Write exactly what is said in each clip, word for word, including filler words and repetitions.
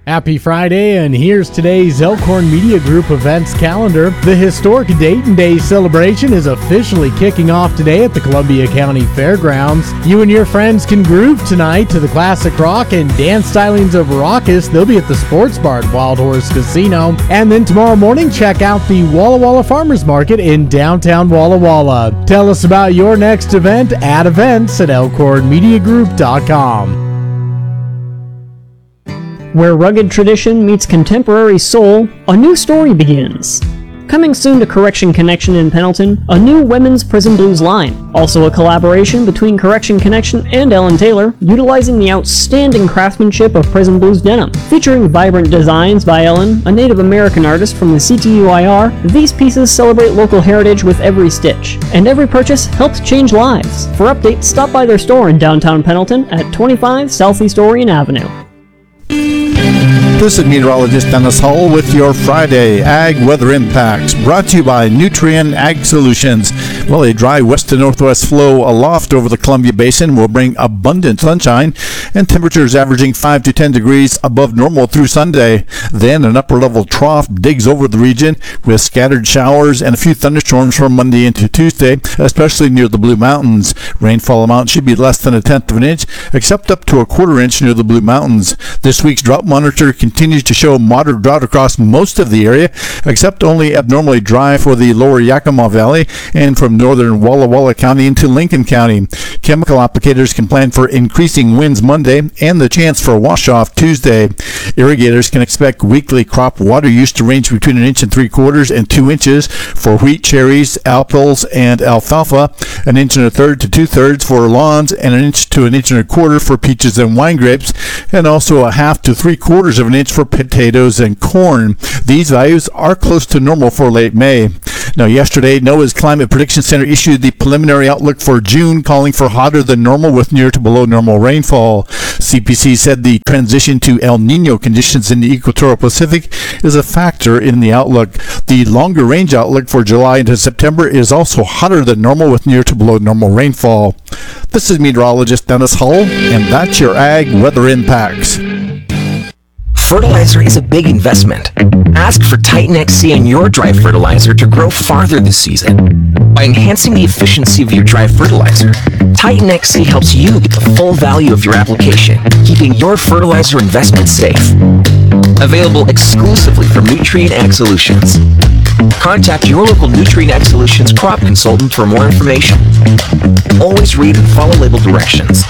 Happy Friday, and here's today's Elkhorn Media Group events calendar. The historic Dayton Day celebration is officially kicking off today at the Columbia County Fairgrounds. You and your friends can groove tonight to the classic rock and dance stylings of Raucous. They'll be at the Sports Bar at Wild Horse Casino. And then tomorrow morning, check out the Walla Walla Farmers Market in downtown Walla Walla. Tell us about your next event at events at elkhorn media group dot com. Where rugged tradition meets contemporary soul, a new story begins. Coming soon to Correction Connection in Pendleton, a new women's Prison Blues line. Also a collaboration between Correction Connection and Ellen Taylor, utilizing the outstanding craftsmanship of Prison Blues denim. Featuring vibrant designs by Ellen, a Native American artist from the C T U I R, these pieces celebrate local heritage with every stitch, and every purchase helps change lives. For updates, stop by their store in downtown Pendleton at twenty-five Southeast Orion Avenue. This is meteorologist Dennis Hull with your Friday Ag Weather Impacts, brought to you by Nutrien Ag Solutions. Well, a dry west to northwest flow aloft over the Columbia Basin will bring abundant sunshine and temperatures averaging five to ten degrees above normal through Sunday. Then an upper level trough digs over the region with scattered showers and a few thunderstorms from Monday into Tuesday, especially near the Blue Mountains. Rainfall amount should be less than a tenth of an inch, except up to a quarter inch near the Blue Mountains. This week's drought monitor continues to show moderate drought across most of the area, except only abnormally dry for the lower Yakima Valley and from northern Walla Walla County into Lincoln County. Chemical applicators can plan for increasing winds Monday and the chance for a wash-off Tuesday. Irrigators can expect weekly crop water use to range between an inch and three quarters and two inches for wheat, cherries, apples, and alfalfa, an inch and a third to two thirds for lawns, and an inch to an inch and a quarter for peaches and wine grapes, and also a half to three quarters of an inch for potatoes and corn. These values are close to normal for late May. Now, yesterday, NOAA's Climate Prediction Center issued the preliminary outlook for June, calling for hotter than normal with near to below normal rainfall. C P C said the transition to El Nino conditions in the equatorial Pacific is a factor in the outlook. The longer range outlook for July into September is also hotter than normal with near to below normal rainfall. This is meteorologist Dennis Hull, and that's your Ag Weather Impacts. Fertilizer is a big investment. Ask for Titan X C on your dry fertilizer to grow farther this season. By enhancing the efficiency of your dry fertilizer, Titan X C helps you get the full value of your application, keeping your fertilizer investment safe. Available exclusively from Nutrien Ag Solutions. Contact your local Nutrien Ag Solutions crop consultant for more information. Always read and follow label directions.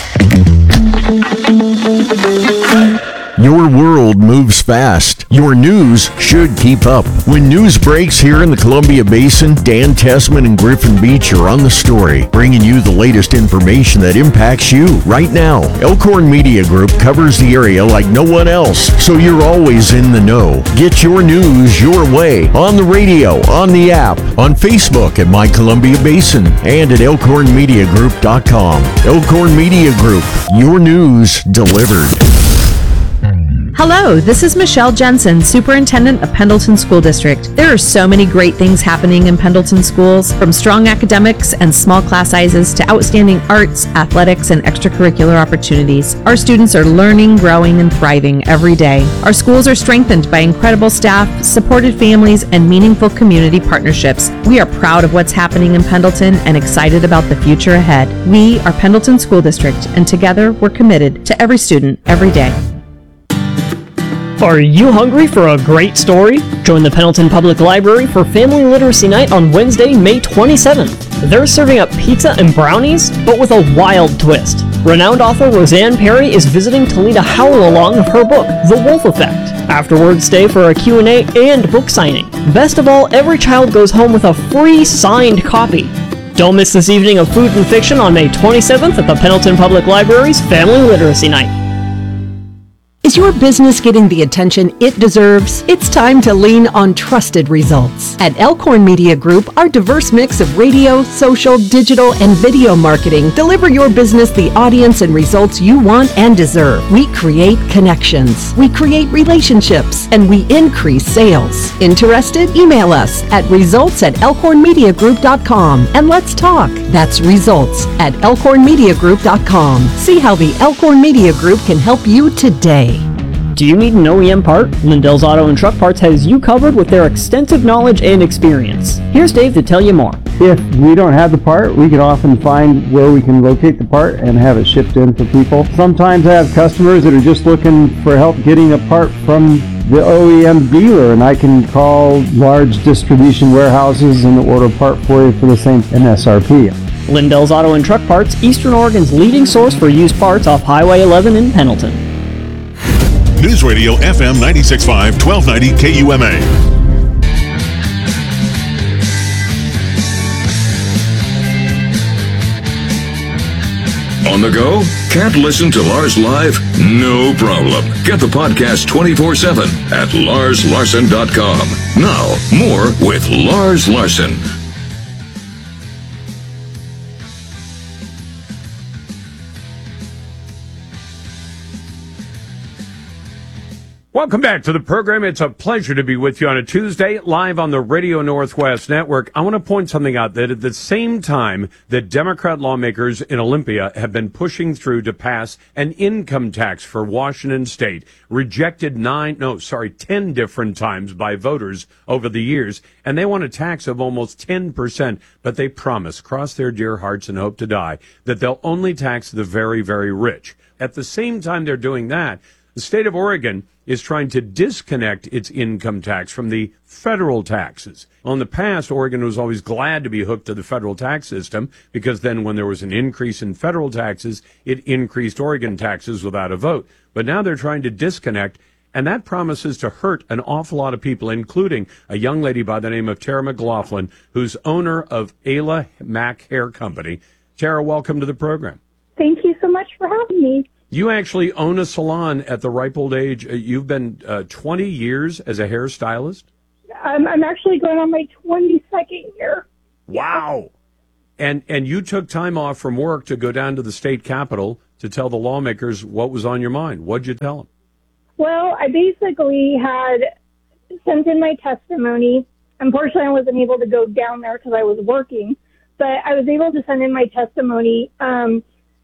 Your world moves fast. Your news should keep up. When news breaks here in the Columbia Basin, Dan Tessman and Griffin Beach are on the story, bringing you the latest information that impacts you right now. Elkhorn Media Group covers the area like no one else, so you're always in the know. Get your news your way on the radio, on the app, on Facebook at My Columbia Basin, and at elkhorn media group dot com. Elkhorn Media Group, your news delivered. Hello, this is Michelle Jensen, Superintendent of Pendleton School District. There are so many great things happening in Pendleton schools, from strong academics and small class sizes to outstanding arts, athletics, and extracurricular opportunities. Our students are learning, growing, and thriving every day. Our schools are strengthened by incredible staff, supported families, and meaningful community partnerships. We are proud of what's happening in Pendleton and excited about the future ahead. We are Pendleton School District, and together we're committed to every student, every day. Are you hungry for a great story? Join the Pendleton Public Library for Family Literacy Night on Wednesday, May twenty-seventh. They're serving up pizza and brownies, but with a wild twist. Renowned author Roseanne Perry is visiting to lead a howl-along of her book, The Wolf Effect. Afterwards, stay for a Q and A and book signing. Best of all, every child goes home with a free signed copy. Don't miss this evening of food and fiction on May twenty-seventh at the Pendleton Public Library's Family Literacy Night. Is your business getting the attention it deserves? It's time to lean on trusted results. At Elkhorn Media Group, our diverse mix of radio, social, digital, and video marketing deliver your business the audience and results you want and deserve. We create connections, we create relationships, and we increase sales. Interested? Email us at results at elkhorn media group dot com and let's talk. That's results at elkhorn media group dot com. See how the Elkhorn Media Group can help you today. Do you need an O E M part? Lindell's Auto and Truck Parts has you covered with their extensive knowledge and experience. Here's Dave to tell you more. If we don't have the part, we can often find where we can locate the part and have it shipped in for people. Sometimes I have customers that are just looking for help getting a part from the O E M dealer, and I can call large distribution warehouses and order a part for you for the same M S R P. Lindell's Auto and Truck Parts, Eastern Oregon's leading source for used parts off Highway eleven in Pendleton. News Radio F M ninety-six point five, twelve ninety K U M A. On the go? Can't listen to Lars live? No problem. Get the podcast twenty-four seven at lars larson dot com. Now, more with Lars Larson. Welcome back to the program. It's a pleasure to be with you on a Tuesday, live on the Radio Northwest Network. I want to point something out that at the same time that Democrat lawmakers in Olympia have been pushing through to pass an income tax for Washington State, rejected nine, no, sorry, ten different times by voters over the years, and they want a tax of almost ten percent, but they promise, cross their dear hearts and hope to die, that they'll only tax the very, very rich. At the same time they're doing that, the state of Oregon is trying to disconnect its income tax from the federal taxes. Well, in the past, Oregon was always glad to be hooked to the federal tax system because then when there was an increase in federal taxes, it increased Oregon taxes without a vote. But now they're trying to disconnect, and that promises to hurt an awful lot of people, including a young lady by the name of Tara McLaughlin, who's owner of Ayla Mac Hair Company. Tara, welcome to the program. Thank you so much for having me. You actually own a salon at the ripe old age. You've been uh, twenty years as a hairstylist? I'm, I'm actually going on my twenty-second year. Wow. And and you took time off from work to go down to the state capitol to tell the lawmakers what was on your mind. What'd you tell them? Well, I basically had sent in my testimony. Unfortunately, I wasn't able to go down there because I was working, but I was able to send in my testimony, um,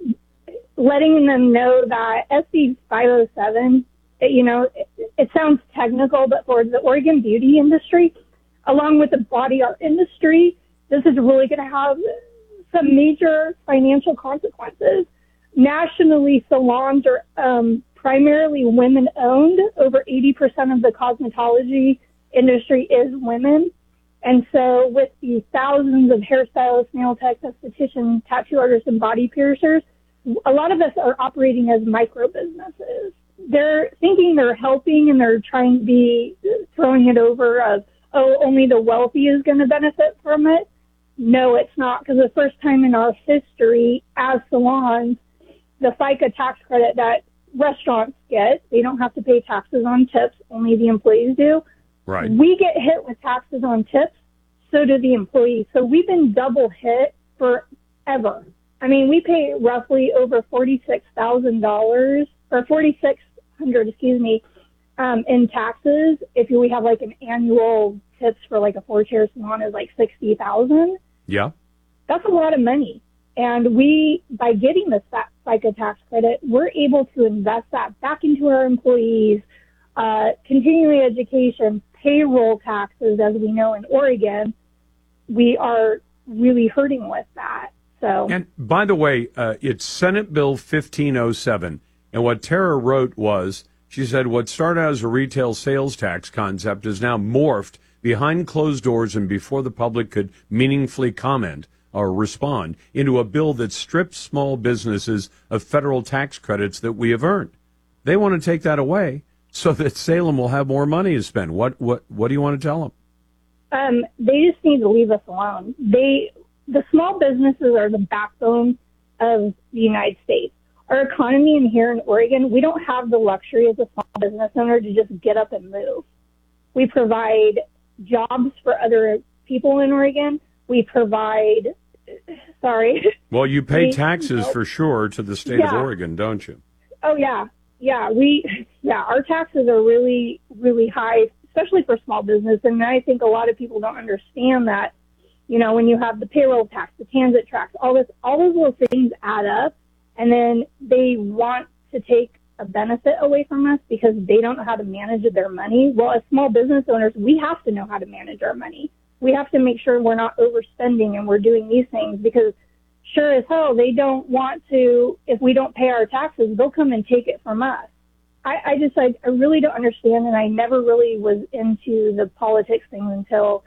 letting them know that S B five oh seven, you know, it, it sounds technical, but for the Oregon beauty industry, along with the body art industry, this is really going to have some major financial consequences. Nationally, salons are um, primarily women-owned. Over eighty percent of the cosmetology industry is women. And so with the thousands of hairstylists, nail techs, estheticians, tattoo artists, and body piercers, a lot of us are operating as micro businesses. They're thinking they're helping and they're trying to be throwing it over of, oh, only the wealthy is going to benefit from it. No, it's not, because the first time in our history as salons, the FICA tax credit that restaurants get, they don't have to pay taxes on tips, only the employees do. Right. We get hit with taxes on tips, so do the employees. So we've been double hit forever. I mean, we pay roughly over forty-six thousand dollars, or forty-six hundred dollars, excuse me, um, in taxes. If we have like an annual tips for like a four-chair salon is like sixty thousand dollars. Yeah. That's a lot of money. And we, by getting this FICA tax credit, we're able to invest that back into our employees, uh, continuing education, payroll taxes, as we know in Oregon. We are really hurting with that. So, and by the way, uh, it's Senate Bill fifteen oh seven. And what Tara wrote was, she said, what started out as a retail sales tax concept is now morphed behind closed doors and before the public could meaningfully comment or respond into a bill that strips small businesses of federal tax credits that we have earned. They want to take that away so that Salem will have more money to spend. What what what do you want to tell them? Um, they just need to leave us alone. They The small businesses are the backbone of the United States. Our economy in here in Oregon, we don't have the luxury as a small business owner to just get up and move. We provide jobs for other people in Oregon. We provide, sorry. Well, you pay we, taxes you know, for sure to the state yeah. of Oregon, don't you? Oh, yeah. Yeah, we, yeah, our taxes are really, really high, especially for small business. And I think a lot of people don't understand that. You know, when you have the payroll tax, the transit tax, all this, all those little things add up, and then they want to take a benefit away from us because they don't know how to manage their money. Well, as small business owners, we have to know how to manage our money. We have to make sure we're not overspending and we're doing these things because sure as hell, they don't want to, if we don't pay our taxes, they'll come and take it from us. I, I just, like, I really don't understand, and I never really was into the politics thing until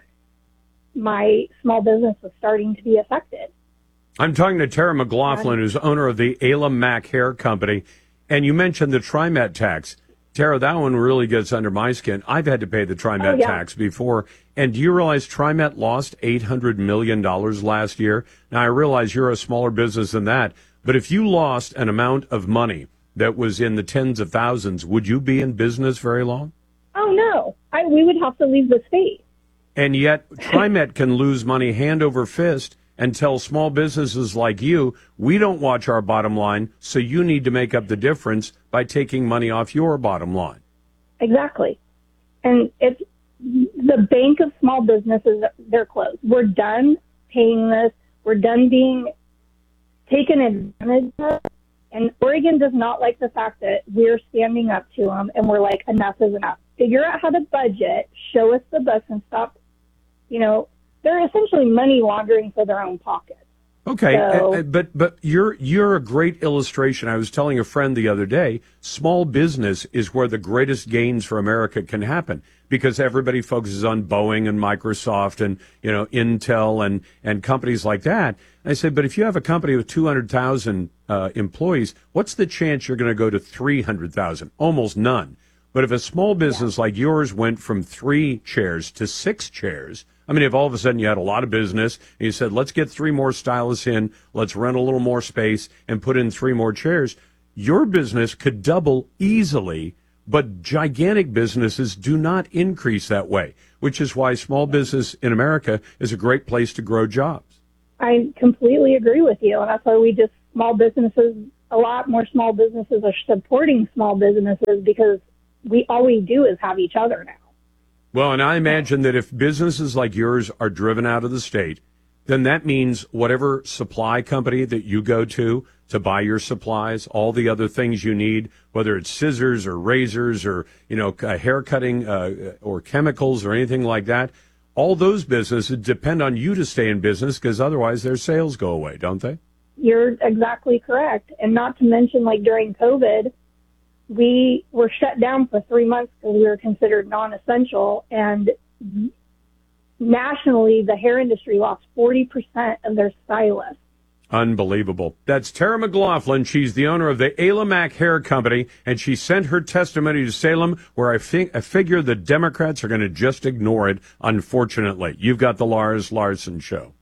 my small business was starting to be affected. I'm talking to Tara McLaughlin, who's owner of the Ayla Mac Hair Company, and you mentioned the TriMet tax. Tara, that one really gets under my skin. I've had to pay the TriMet oh, yeah. tax before. And do you realize TriMet lost eight hundred million dollars last year? Now, I realize you're a smaller business than that, but if you lost an amount of money that was in the tens of thousands, would you be in business very long? Oh, no. I, we would have to leave the state. And yet, TriMet can lose money hand over fist and tell small businesses like you, we don't watch our bottom line, so you need to make up the difference by taking money off your bottom line. Exactly. And it's the bank of small businesses, they're closed. We're done paying this. We're done being taken advantage of. And Oregon does not like the fact that we're standing up to them and we're like, enough is enough. Figure out how to budget, show us the books, and stop, you know, they're essentially money laundering for their own pockets. Okay, so, uh, but but you're you're a great illustration. I was telling a friend the other day, small business is where the greatest gains for America can happen because everybody focuses on Boeing and Microsoft and, you know, Intel and, and companies like that. I said, but if you have a company with two hundred thousand uh, employees, what's the chance you're going to go to three hundred thousand? Almost none. But if a small business yeah. like yours went from three chairs to six chairs, I mean, if all of a sudden you had a lot of business and you said, let's get three more stylists in, let's rent a little more space and put in three more chairs, your business could double easily, but gigantic businesses do not increase that way, which is why small business in America is a great place to grow jobs. I completely agree with you, and that's why we just, small businesses, a lot more small businesses are supporting small businesses because we all we do is have each other now. Well, and I imagine that if businesses like yours are driven out of the state, then that means whatever supply company that you go to to buy your supplies, all the other things you need, whether it's scissors or razors or, you know, hair cutting uh, or chemicals or anything like that, all those businesses depend on you to stay in business because otherwise their sales go away, don't they? You're exactly correct. And not to mention, like during COVID, we were shut down for three months because we were considered non-essential. And nationally, the hair industry lost forty percent of their stylists. Unbelievable. That's Tara McLaughlin. She's the owner of the Ayla Mac Hair Company, and she sent her testimony to Salem, where I, fi- I figure the Democrats are going to just ignore it, unfortunately. You've got the Lars Larson Show.